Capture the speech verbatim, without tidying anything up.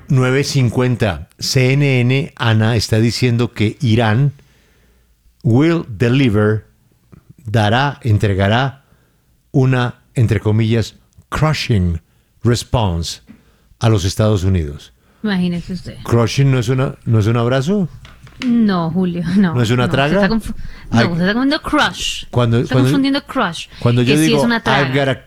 nueve cincuenta. C N N, Ana, está diciendo que Irán will deliver, dará, entregará una, entre comillas, crushing response a los Estados Unidos. Imagínese usted. ¿Crushing no es, una, no es un abrazo? No, Julio, no. ¿No es una no, traga? Se está confu- no, Ay, se está confundiendo crush. Cuando, se está cuando, confundiendo crush. Cuando yo que digo, sí es una traga. I've got a